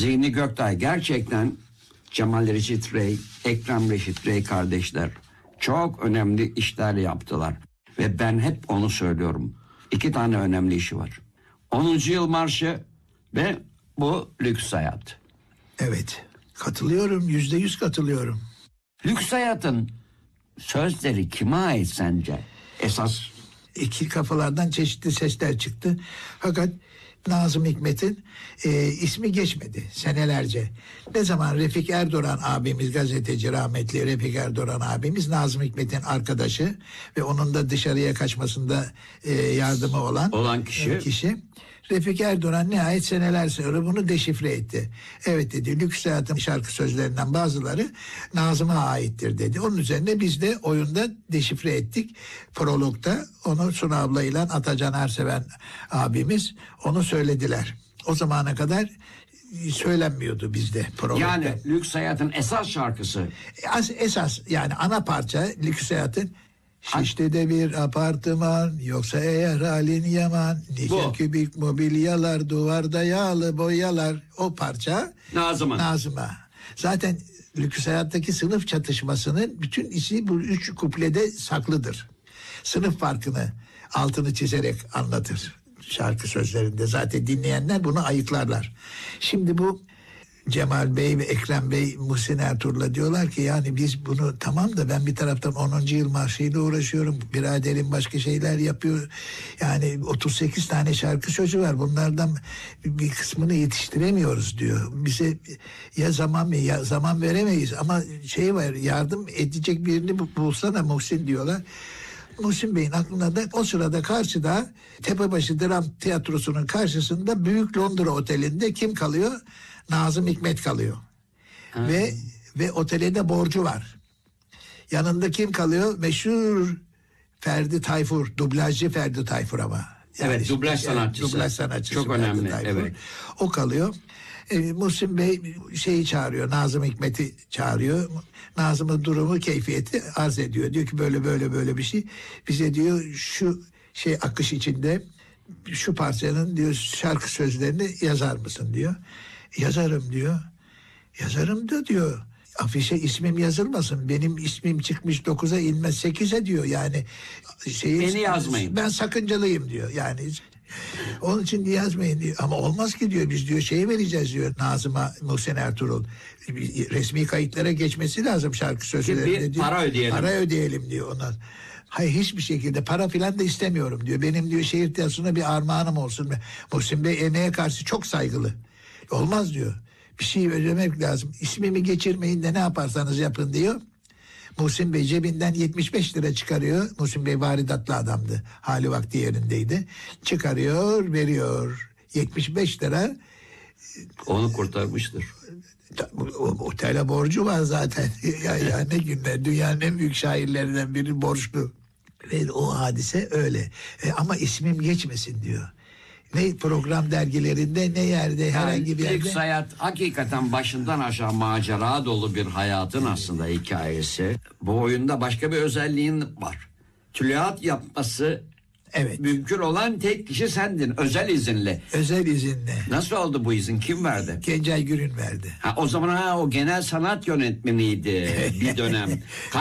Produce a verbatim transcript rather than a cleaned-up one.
Zihni Göktay gerçekten Cemal Reşit Rey, Ekrem Reşit Rey kardeşler çok önemli işler yaptılar. Ve ben hep onu söylüyorum. İki tane önemli işi var. onuncu yıl marşı ve bu lüks hayat. Evet, katılıyorum, yüzde yüz katılıyorum. Lüks hayatın sözleri kime ait sence? Esas İki kafalardan çeşitli sesler çıktı. Fakat Nazım Hikmet'in e, ismi geçmedi senelerce. Ne zaman Refik Erdoğan abimiz, gazeteci rahmetli Refik Erdoğan abimiz, Nazım Hikmet'in arkadaşı ve onun da dışarıya kaçmasında e, yardımı olan, olan kişi. E, kişi. Refik Erdoğan nihayet seneler sonra bunu deşifre etti. Evet dedi, lüks hayatın şarkı sözlerinden bazıları Nazım'a aittir dedi. Onun üzerine biz de oyunda deşifre ettik. Prolog'da onu Suna ablayla Atacan Erseven abimiz onu söylediler. O zamana kadar söylenmiyordu bizde prologda. Yani lüks hayatın esas şarkısı. Es, esas yani ana parça lüks hayatın. Şişli'de bir apartman, yoksa eğer halin yaman, nice kübik mobilyalar, duvarda yağlı boyalar, o parça Nazım'a. Nazım'a. Zaten lüks hayattaki sınıf çatışmasının bütün işi bu üç kuplede saklıdır. Sınıf farkını altını çizerek anlatır şarkı sözlerinde. Zaten dinleyenler bunu ayıklarlar. Şimdi bu Cemal Bey ve Ekrem Bey Muhsin Ertuğrul'a diyorlar ki yani biz bunu tamam da ben bir taraftan onuncu yıl marşıyla uğraşıyorum. Biraderim başka şeyler yapıyor. Yani otuz sekiz tane şarkı sözü var. Bunlardan bir kısmını yetiştiremiyoruz diyor. Bize ya zaman mı ya zaman veremeyiz ama şey var, yardım edecek birini bulsana Muhsin diyorlar. Muhsin Bey'in aklına da o sırada karşıda Tepebaşı Dram Tiyatrosu'nun karşısında Büyük Londra Oteli'nde kim kalıyor? Nazım Hikmet kalıyor. Ha. Ve ve otele de borcu var. Yanında kim kalıyor? Meşhur Ferdi Tayfur, dublajcı Ferdi Tayfur ama. Yani evet, dublaj yani, sanatçısı. Dublaj sanatçısı. Çok önemli. Evet. O kalıyor. E, Muhsin Bey şeyi çağırıyor, Nazım Hikmet'i çağırıyor. Nazım'ın durumu, keyfiyeti arz ediyor. Diyor ki böyle böyle böyle bir şey. Bize diyor şu şey akış içinde şu parçanın diyor şarkı sözlerini yazar mısın diyor. Yazarım diyor. Yazarım da diyor. Afişe ismim yazılmasın. Benim ismim çıkmış dokuza inmez sekize diyor. Yani şeyi, beni yazmayın. Ben sakıncalıyım diyor. Yani onun için yazmayın diyor. Ama olmaz ki diyor, biz diyor şeyi vereceğiz diyor Nazım'a Muhsin Ertuğrul. Resmi kayıtlara geçmesi lazım şarkı sözlerinde diyor. Para ödeyelim. Para ödeyelim diyor ona. Hayır, hiçbir şekilde para filan da istemiyorum diyor. Benim diyor şehir tiyatrosuna bir armağanım olsun. Muhsin Bey emeğe karşı çok saygılı. Olmaz diyor. Bir şey ödemek lazım. İsmimi geçirmeyin de ne yaparsanız yapın diyor. Muhsin Bey cebinden yetmiş beş lira çıkarıyor. Muhsin Bey varidatlı adamdı. Hali vakti yerindeydi. Çıkarıyor, veriyor. yetmiş beş lira. Onu kurtarmıştır. Otele borcu var zaten. ya, ya ne günler. Dünyanın en büyük şairlerinden biri borçlu. Ve o hadise öyle. E, ama ismim geçmesin diyor. Ne program dergilerinde ne yerde yani herhangi bir yerde. Lüks hayat hakikaten başından aşağı macera dolu bir hayatın aslında hikayesi. Bu oyunda başka bir özelliğin var. Tülyat yapması evet. Mümkün olan tek kişi sendin, özel izinle. Özel izinle. Nasıl oldu bu izin? Kim verdi? Gencay Gürün verdi. Ha, o zaman ha, o genel sanat yönetmeniydi bir dönem.